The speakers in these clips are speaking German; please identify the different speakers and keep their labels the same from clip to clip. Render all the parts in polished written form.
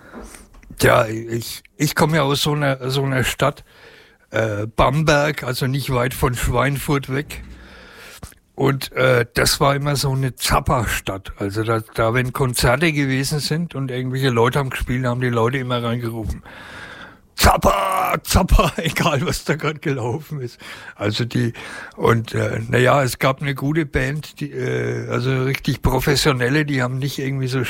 Speaker 1: Ja, ich komme ja aus so einer Stadt, Bamberg, also nicht weit von Schweinfurt weg. Und das war immer so eine Zappa-Stadt. Also da, wenn Konzerte gewesen sind und irgendwelche Leute haben gespielt, haben die Leute immer reingerufen. Zappa, Zappa, egal was da gerade gelaufen ist. Also naja, es gab eine gute Band, also richtig professionelle, die haben nicht irgendwie so,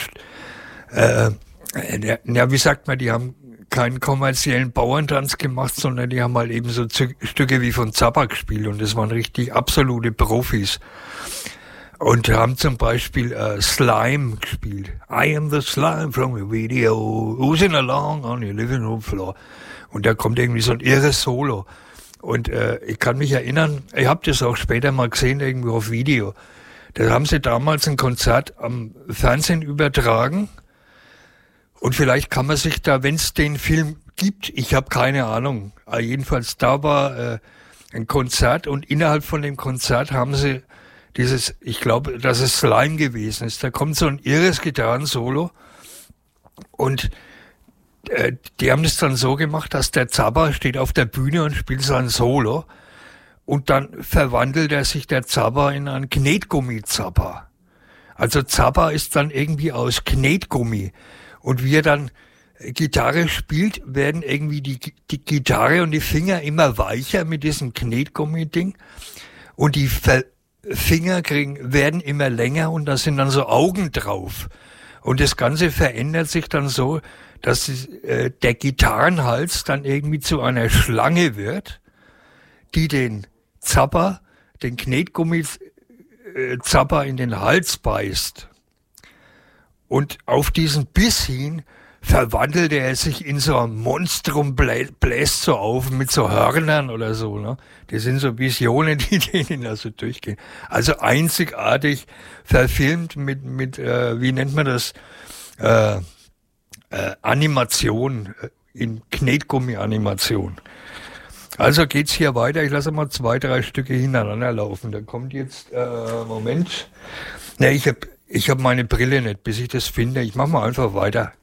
Speaker 1: wie sagt man, die haben keinen kommerziellen Bauerntanz gemacht, sondern die haben halt eben so Stücke wie von Zappa gespielt und das waren richtig absolute Profis. Und haben zum Beispiel Slime gespielt. I am the slime from the video, oozing along on your living room floor. Und da kommt irgendwie so ein irres Solo. Und ich kann mich erinnern, ich habe das auch später mal gesehen, irgendwo auf Video. Da haben sie damals ein Konzert am Fernsehen übertragen. Und vielleicht kann man sich da, wenn es den Film gibt, ich habe keine Ahnung, jedenfalls da war ein Konzert und innerhalb von dem Konzert haben sie ich glaube, dass es Slime gewesen ist. Da kommt so ein irres Gitarrensolo und die haben das dann so gemacht, dass der Zappa steht auf der Bühne und spielt sein Solo und dann verwandelt sich der Zappa in einen Knetgummi-Zappa. Also Zappa ist dann irgendwie aus Knetgummi. Und wie er dann Gitarre spielt, werden irgendwie die Gitarre und die Finger immer weicher mit diesem Knetgummi-Ding. Und die Finger werden immer länger und da sind dann so Augen drauf. Und das Ganze verändert sich dann so, dass der Gitarrenhals dann irgendwie zu einer Schlange wird, die den Knetgummi-Zappa in den Hals beißt. Und auf diesen Biss hin verwandelt er sich in so ein Monstrum, bläst so auf mit so Hörnern oder so. Ne? Das sind so Visionen, die denen also durchgehen. Also einzigartig verfilmt mit wie nennt man das, Animation, in Knetgummi-Animation. Also geht's hier weiter. Ich lasse mal 2, 3 Stücke hintereinander laufen. Da kommt jetzt, Moment. Ne, ich hab meine Brille nicht, bis ich das finde. Ich mach mal einfach weiter.